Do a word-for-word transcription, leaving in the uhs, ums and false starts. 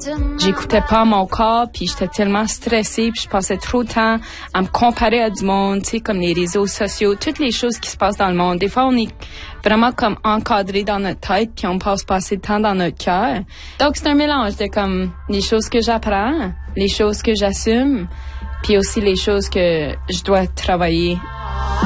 j'écoutais pas mon corps, puis j'étais tellement stressée, puis je passais trop de temps à me comparer à du monde, tu sais, comme les réseaux sociaux, toutes les choses qui se passent dans le monde. Des fois, on est vraiment comme encadré dans notre tête, puis on passe pas assez de temps dans notre cœur. Donc, c'est un mélange de comme les choses que j'apprends, les choses que j'assume, puis aussi les choses que je dois travailler